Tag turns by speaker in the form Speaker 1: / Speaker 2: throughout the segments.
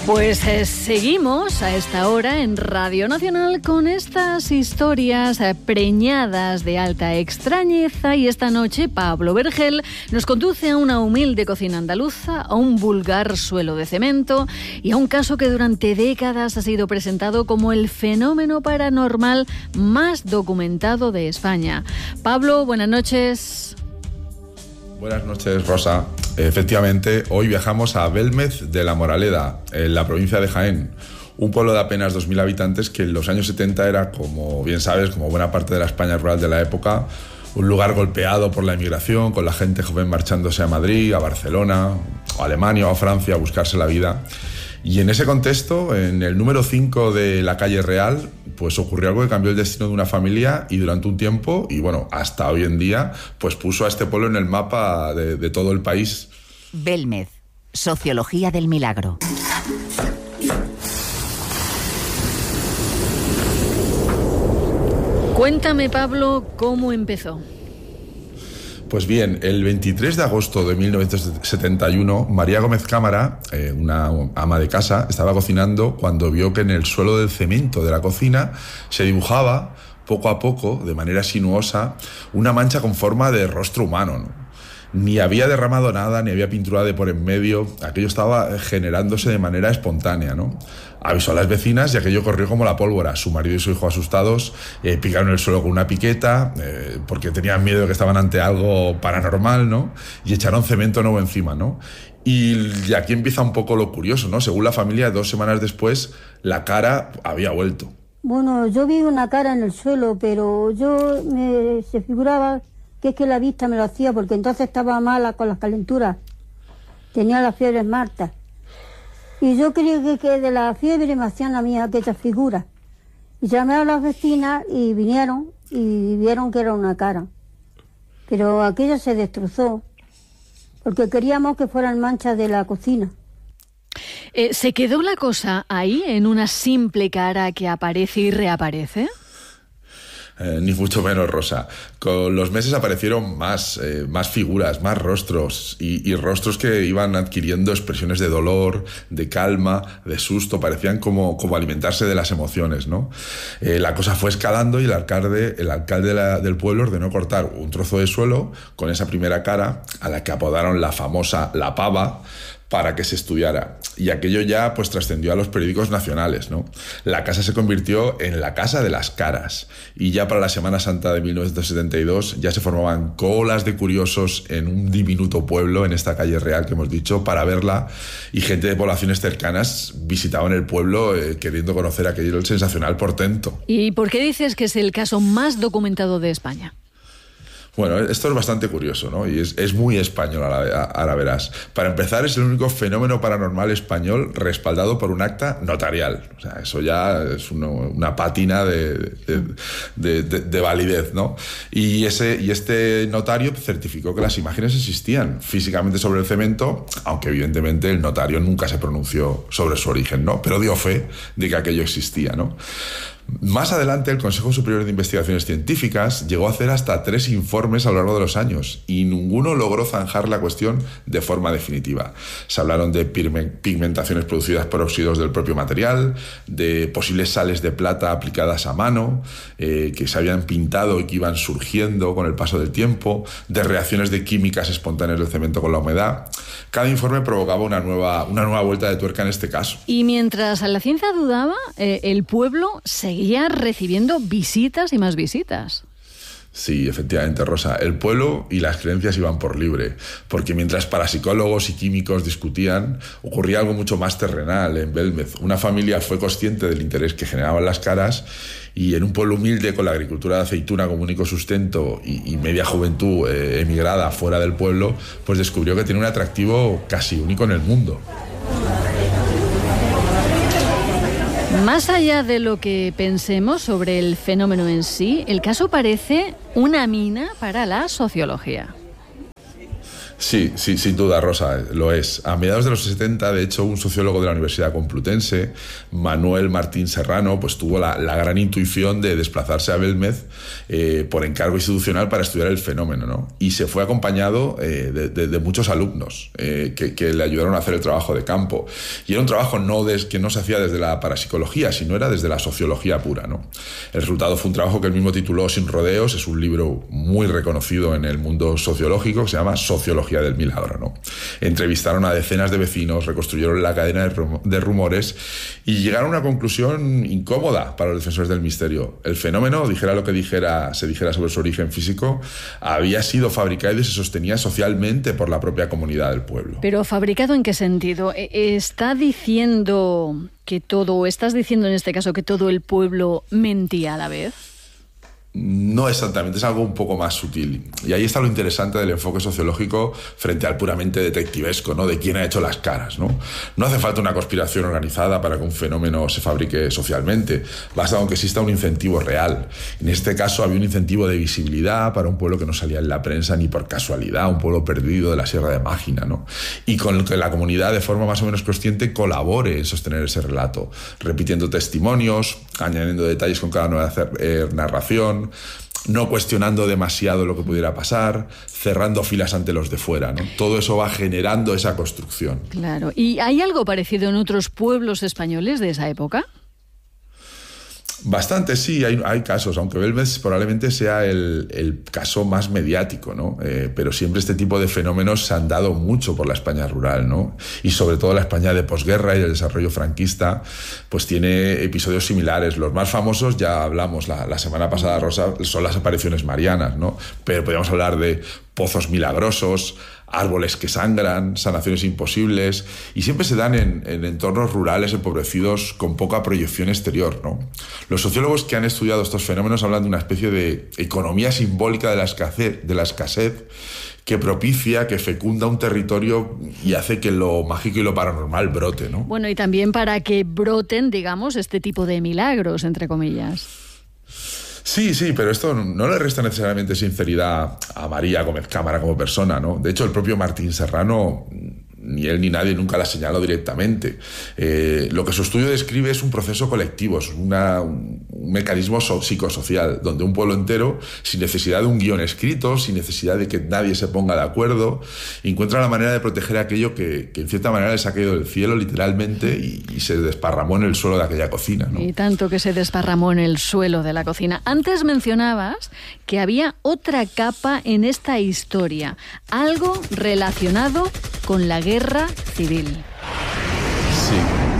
Speaker 1: Pues seguimos a esta hora en Radio Nacional con estas historias preñadas de alta extrañeza, y esta noche Pablo Vergel nos conduce a una humilde cocina andaluza, a un vulgar suelo de cemento y a un caso que durante décadas ha sido presentado como el fenómeno paranormal más documentado de España. Pablo, buenas noches.
Speaker 2: Buenas noches, Rosa. Efectivamente, hoy viajamos a Belmez de la Moraleda, en la provincia de Jaén, un pueblo de apenas 2.000 habitantes que en los años 70 era, como bien sabes, como buena parte de la España rural de la época, un lugar golpeado por la inmigración, con la gente joven marchándose a Madrid, a Barcelona, a Alemania o a Francia a buscarse la vida. Y en ese contexto, en el número 5 de la calle Real, pues ocurrió algo que cambió el destino de una familia y durante un tiempo, y bueno, hasta hoy en día, pues puso a este pueblo en el mapa de todo el país.
Speaker 3: Belmez, Sociología del Milagro.
Speaker 1: Cuéntame, Pablo, ¿cómo empezó?
Speaker 2: Pues bien, el 23 de agosto de 1971, María Gómez Cámara, una ama de casa, estaba cocinando cuando vio que en el suelo del cemento de la cocina se dibujaba, poco a poco, de manera sinuosa, una mancha con forma de rostro humano, ¿no? Ni había derramado nada, ni había pintura de por en medio, aquello estaba generándose de manera espontánea, ¿no? Avisó a las vecinas y aquello corrió como la pólvora. Su marido y su hijo, asustados, picaron el suelo con una piqueta, porque tenían miedo de que estaban ante algo paranormal, ¿no? Y echaron cemento nuevo encima, ¿no? Y aquí empieza un poco lo curioso, ¿no? Según la familia, 2 semanas después, la cara había vuelto.
Speaker 4: Bueno, yo vi una cara en el suelo, pero se figuraba que es que la vista me lo hacía, porque entonces estaba mala con las calenturas. Tenía las fiebres martas. Y yo creía que de la fiebre me hacían a mí aquellas figuras. Y llamé a las vecinas y vinieron y vieron que era una cara. Pero aquello se destrozó, porque queríamos que fueran manchas de la cocina.
Speaker 1: ¿Se quedó la cosa ahí, en una simple cara que aparece y reaparece?
Speaker 2: Ni mucho menos, Rosa. Con los meses aparecieron más figuras, más rostros y rostros que iban adquiriendo expresiones de dolor, de calma, de susto. Parecían como alimentarse de las emociones, ¿no? La cosa fue escalando y el alcalde del pueblo ordenó cortar un trozo de suelo con esa primera cara, a la que apodaron la famosa La Pava, para que se estudiara. Y aquello ya pues trascendió a los periódicos nacionales, ¿no? La casa se convirtió en la Casa de las Caras. Y ya para la Semana Santa de 1972 ya se formaban colas de curiosos en un diminuto pueblo, en esta calle Real que hemos dicho, para verla. Y gente de poblaciones cercanas visitaban el pueblo queriendo conocer aquello sensacional portento.
Speaker 1: ¿Y por qué dices que es el caso más documentado de España?
Speaker 2: Bueno, esto es bastante curioso, ¿no? Y es muy español, ahora verás. Para empezar, es el único fenómeno paranormal español respaldado por un acta notarial. O sea, eso ya es una pátina de validez, ¿no? Y este notario certificó que las imágenes existían físicamente sobre el cemento, aunque evidentemente el notario nunca se pronunció sobre su origen, ¿no? Pero dio fe de que aquello existía, ¿no? Más adelante, el Consejo Superior de Investigaciones Científicas llegó a hacer hasta 3 informes a lo largo de los años y ninguno logró zanjar la cuestión de forma definitiva. Se hablaron de pigmentaciones producidas por óxidos del propio material, de posibles sales de plata aplicadas a mano, que se habían pintado y que iban surgiendo con el paso del tiempo, de reacciones de químicas espontáneas del cemento con la humedad. Cada informe provocaba una nueva vuelta de tuerca en este caso.
Speaker 1: Y mientras la ciencia dudaba, el pueblo seguía recibiendo visitas y más visitas.
Speaker 2: Sí, efectivamente, Rosa. El pueblo y las creencias iban por libre, porque mientras parapsicólogos y químicos discutían, ocurría algo mucho más terrenal en Belmez. Una familia fue consciente del interés que generaban las caras y en un pueblo humilde con la agricultura de aceituna como único sustento y media juventud emigrada fuera del pueblo, pues descubrió que tenía un atractivo casi único en el mundo.
Speaker 1: Más allá de lo que pensemos sobre el fenómeno en sí, el caso parece una mina para la sociología.
Speaker 2: Sí, sin duda, Rosa, lo es. A mediados de los 70, de hecho, un sociólogo de la Universidad Complutense, Manuel Martín Serrano, pues tuvo la gran intuición de desplazarse a Belmez por encargo institucional para estudiar el fenómeno, ¿no? Y se fue acompañado de muchos alumnos que le ayudaron a hacer el trabajo de campo. Y era un trabajo que no se hacía desde la parapsicología, sino era desde la sociología pura, ¿no? El resultado fue un trabajo que él mismo tituló Sin rodeos. Es un libro muy reconocido en el mundo sociológico que se llama Sociología del Milagro, ¿no? Entrevistaron a decenas de vecinos, reconstruyeron la cadena de rumores y llegaron a una conclusión incómoda para los defensores del misterio. El fenómeno, dijera lo que se dijera sobre su origen físico, había sido fabricado y se sostenía socialmente por la propia comunidad del pueblo.
Speaker 1: ¿Pero fabricado en qué sentido? ¿Estás diciendo en este caso que todo el pueblo mentía a la vez?
Speaker 2: No exactamente, es algo un poco más sutil. Y ahí está lo interesante del enfoque sociológico frente al puramente detectivesco, ¿no? De quién ha hecho las caras, ¿no? No hace falta una conspiración organizada para que un fenómeno se fabrique socialmente. Basta con que exista un incentivo real. En este caso había un incentivo de visibilidad para un pueblo que no salía en la prensa ni por casualidad, un pueblo perdido de la Sierra de Mágina, ¿no? Y con el que la comunidad, de forma más o menos consciente, colabore en sostener ese relato, repitiendo testimonios, añadiendo detalles con cada nueva narración, no cuestionando demasiado lo que pudiera pasar, cerrando filas ante los de fuera, ¿no? Todo eso va generando esa construcción.
Speaker 1: Claro. ¿Y hay algo parecido en otros pueblos españoles de esa época?
Speaker 2: Bastante, sí, hay casos, aunque Belmez probablemente sea el caso más mediático, ¿no? Pero siempre este tipo de fenómenos se han dado mucho por la España rural, ¿no? Y sobre todo la España de posguerra y del desarrollo franquista, pues tiene episodios similares. Los más famosos, ya hablamos la semana pasada, Rosa, son las apariciones marianas, ¿no? Pero podríamos hablar de pozos milagrosos, árboles que sangran, sanaciones imposibles, y siempre se dan en entornos rurales empobrecidos con poca proyección exterior, ¿no? Los sociólogos que han estudiado estos fenómenos hablan de una especie de economía simbólica de la escasez que propicia, que fecunda un territorio y hace que lo mágico y lo paranormal brote, ¿no?
Speaker 1: Bueno, y también para que broten, digamos, este tipo de milagros, entre comillas.
Speaker 2: Sí, pero esto no le resta necesariamente sinceridad a María Gómez Cámara como persona, ¿no? De hecho, el propio Martín Serrano, ni él ni nadie nunca la señaló directamente. Lo que su estudio describe es un proceso colectivo, es un mecanismo psicosocial, donde un pueblo entero, sin necesidad de un guión escrito, sin necesidad de que nadie se ponga de acuerdo, encuentra la manera de proteger aquello que en cierta manera les ha caído del cielo, literalmente, y se desparramó en el suelo de aquella cocina, ¿no?
Speaker 1: Y tanto que se desparramó en el suelo de la cocina. Antes mencionabas que había otra capa en esta historia, algo relacionado con la guerra civil.
Speaker 2: Sí.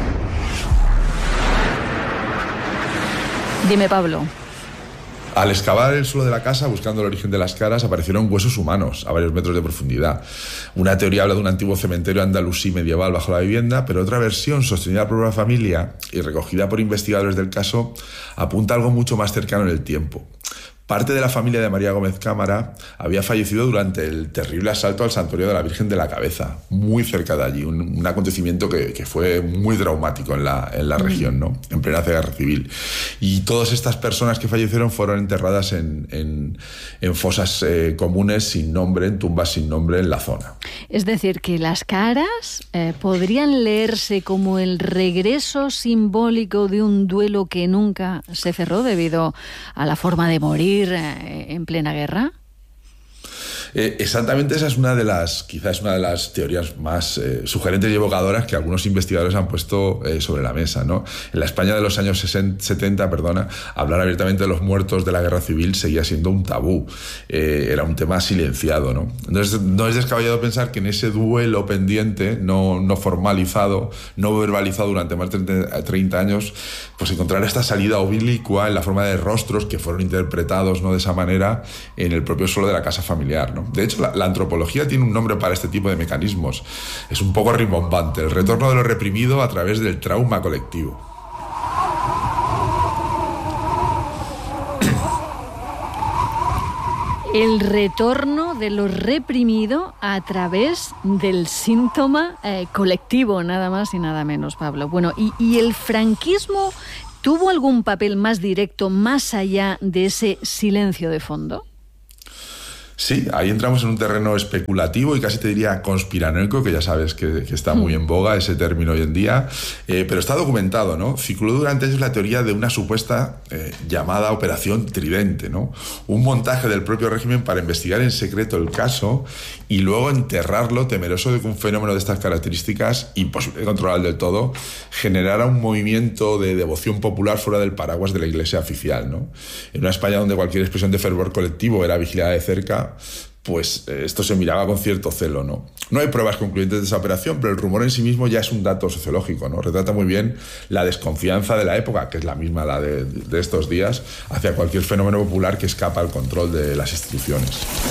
Speaker 1: Dime, Pablo.
Speaker 2: Al excavar el suelo de la casa, buscando el origen de las caras, aparecieron huesos humanos a varios metros de profundidad. Una teoría habla de un antiguo cementerio andalusí medieval bajo la vivienda, pero otra versión, sostenida por una familia y recogida por investigadores del caso, apunta a algo mucho más cercano en el tiempo. Parte de la familia de María Gómez Cámara había fallecido durante el terrible asalto al santuario de la Virgen de la Cabeza, muy cerca de allí, un acontecimiento que fue muy traumático en la región, ¿no? En plena guerra civil. Y todas estas personas que fallecieron fueron enterradas en fosas comunes sin nombre, en tumbas sin nombre en la zona.
Speaker 1: Es decir, que las caras podrían leerse como el regreso simbólico de un duelo que nunca se cerró debido a la forma de morir en plena guerra.
Speaker 2: Exactamente, esa es quizás una de las teorías más sugerentes y evocadoras que algunos investigadores han puesto sobre la mesa, ¿no? En la España de los años 70, hablar abiertamente de los muertos de la guerra civil seguía siendo un tabú, era un tema silenciado, ¿no? Entonces, no es descabellado pensar que en ese duelo pendiente, no formalizado, no verbalizado durante más de 30 años, pues encontrar esta salida oblicua en la forma de rostros que fueron interpretados, ¿no?, de esa manera en el propio suelo de la casa familiar, ¿no? De hecho, la antropología tiene un nombre para este tipo de mecanismos. Es un poco rimbombante: el retorno de lo reprimido a través del trauma colectivo.
Speaker 1: El retorno de lo reprimido a través del síntoma colectivo, nada más y nada menos, Pablo. Bueno, ¿y el franquismo tuvo algún papel más directo, más allá de ese silencio de fondo?
Speaker 2: Sí, ahí entramos en un terreno especulativo y casi te diría conspiranoico, que ya sabes que está muy en boga ese término hoy en día, pero está documentado, ¿no? Circuló durante años la teoría de una supuesta llamada Operación Tridente, ¿no? Un montaje del propio régimen para investigar en secreto el caso y luego enterrarlo, temeroso de que un fenómeno de estas características, imposible de controlar del todo, generara un movimiento de devoción popular fuera del paraguas de la Iglesia oficial, ¿no? En una España donde cualquier expresión de fervor colectivo era vigilada de cerca, pues esto se miraba con cierto celo, ¿no? No hay pruebas concluyentes de esa operación, pero el rumor en sí mismo ya es un dato sociológico, ¿no? Retrata muy bien la desconfianza de la época, que es la misma la de estos días, hacia cualquier fenómeno popular que escapa al control de las instituciones.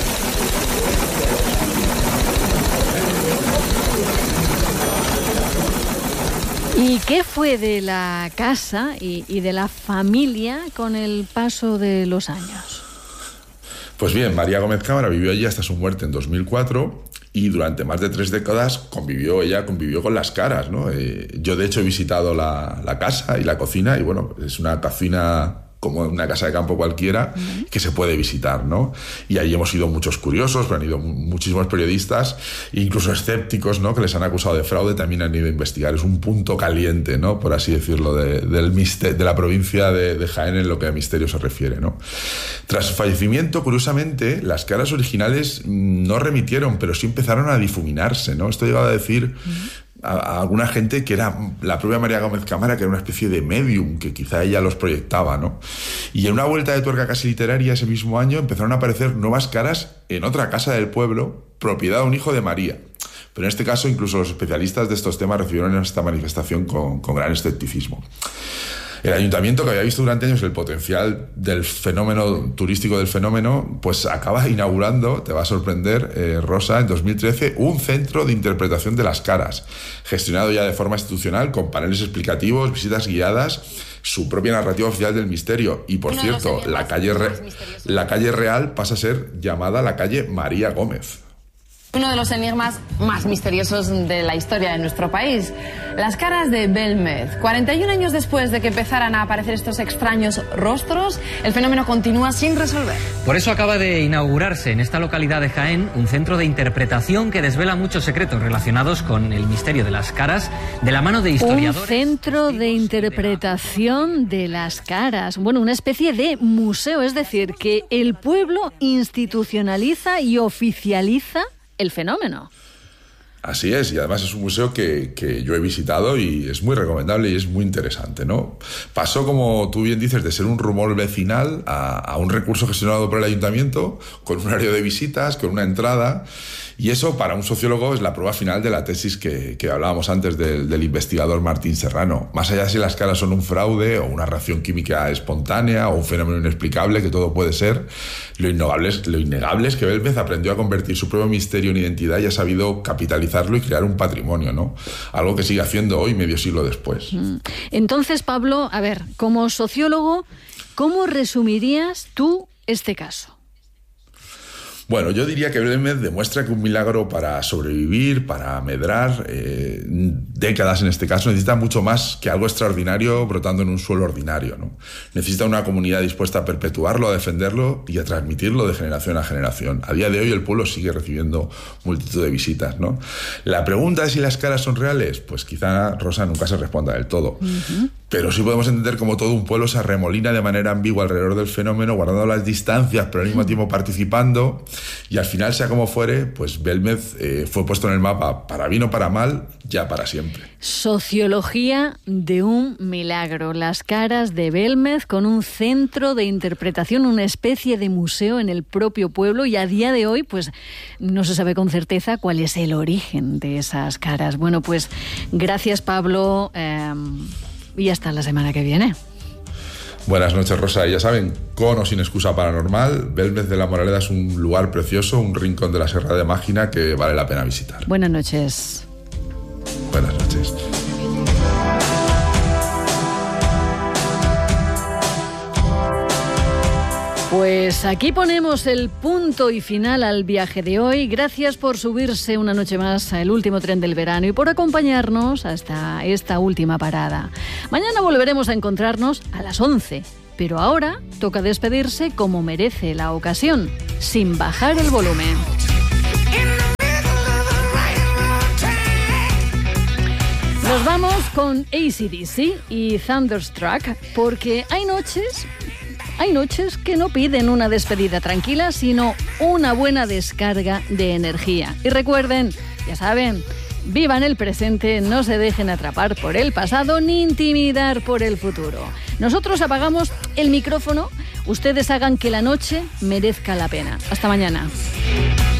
Speaker 1: ¿Y qué fue de la casa y de la familia con el paso de los años?
Speaker 2: Pues bien, María Gómez Cámara vivió allí hasta su muerte en 2004 y durante más de 3 décadas convivió con las Caras, ¿no? Yo, de hecho, he visitado la casa y la cocina y, bueno, es una cocina como una casa de campo cualquiera, que se puede visitar, ¿no? Y ahí hemos ido muchos curiosos, pero han ido muchísimos periodistas, incluso escépticos, ¿no?, que les han acusado de fraude, también han ido a investigar. Es un punto caliente, ¿no?, por así decirlo, de la provincia de Jaén en lo que a misterio se refiere, ¿no? Tras su fallecimiento, curiosamente, las Caras originales no remitieron, pero sí empezaron a difuminarse, ¿no? Esto llegaba a decir a alguna gente que era la propia María Gómez Cámara, que era una especie de medium, que quizá ella los proyectaba, ¿no? Y en una vuelta de tuerca casi literaria ese mismo año empezaron a aparecer nuevas caras en otra casa del pueblo, propiedad de un hijo de María. Pero en este caso incluso los especialistas de estos temas recibieron esta manifestación con gran escepticismo. El ayuntamiento, que había visto durante años el potencial del fenómeno turístico del fenómeno, pues acaba inaugurando, te va a sorprender, Rosa, en 2013, un centro de interpretación de las caras, gestionado ya de forma institucional, con paneles explicativos, visitas guiadas, su propia narrativa oficial del misterio. Y, por cierto, la calle Real pasa a ser llamada la calle María Gómez.
Speaker 5: Uno de los enigmas más misteriosos de la historia de nuestro país. Las caras de Belmez. 41 años después de que empezaran a aparecer estos extraños rostros, el fenómeno continúa sin resolver.
Speaker 6: Por eso acaba de inaugurarse en esta localidad de Jaén un centro de interpretación que desvela muchos secretos relacionados con el misterio de las caras, de la mano de historiadores.
Speaker 1: Un centro de interpretación de las caras. Bueno, una especie de museo, es decir, que el pueblo institucionaliza y oficializa el fenómeno.
Speaker 2: Así es, y además es un museo que yo he visitado y es muy recomendable y es muy interesante, ¿no? Pasó, como tú bien dices, de ser un rumor vecinal a un recurso gestionado por el ayuntamiento, con un horario de visitas, con una entrada, y eso para un sociólogo es la prueba final de la tesis que hablábamos antes del investigador Martín Serrano. Más allá de si las caras son un fraude o una reacción química espontánea o un fenómeno inexplicable, que todo puede ser, lo innegable es que Belmez aprendió a convertir su propio misterio en identidad y ha sabido capitalizarlo y crear un patrimonio, ¿no? Algo que sigue haciendo hoy, medio siglo después.
Speaker 1: Entonces, Pablo, a ver, como sociólogo, ¿cómo resumirías tú este caso?
Speaker 2: Bueno, yo diría que Belmez demuestra que un milagro para sobrevivir, para medrar, décadas en este caso, necesita mucho más que algo extraordinario brotando en un suelo ordinario, ¿no? Necesita una comunidad dispuesta a perpetuarlo, a defenderlo y a transmitirlo de generación a generación. A día de hoy el pueblo sigue recibiendo multitud de visitas, ¿no? La pregunta de si las caras son reales, pues quizá, Rosa, nunca se responda del todo. Pero sí podemos entender cómo todo un pueblo se arremolina de manera ambigua alrededor del fenómeno, guardando las distancias, pero al mismo tiempo participando. Y al final, sea como fuere, pues Belmez fue puesto en el mapa, para bien o para mal, ya para siempre.
Speaker 1: Sociología de un milagro. Las caras de Belmez, con un centro de interpretación, una especie de museo en el propio pueblo, y a día de hoy pues no se sabe con certeza cuál es el origen de esas caras. Bueno, pues gracias, Pablo, y hasta la semana que viene.
Speaker 2: Buenas noches, Rosa. Ya saben, con o sin excusa paranormal, Belmez de la Moraleda es un lugar precioso, un rincón de la Sierra de Mágina que vale la pena visitar.
Speaker 1: Buenas noches.
Speaker 2: Buenas noches.
Speaker 1: Pues aquí ponemos el punto y final al viaje de hoy. Gracias por subirse una noche más al último tren del verano y por acompañarnos hasta esta última parada. Mañana volveremos a encontrarnos a las 11 Pero ahora toca despedirse como merece la ocasión, sin bajar el volumen. Nos vamos con AC/DC y Thunderstruck, porque hay noches que no piden una despedida tranquila, sino una buena descarga de energía. Y recuerden, ya saben, vivan el presente, no se dejen atrapar por el pasado ni intimidar por el futuro. Nosotros apagamos el micrófono, ustedes hagan que la noche merezca la pena. Hasta mañana.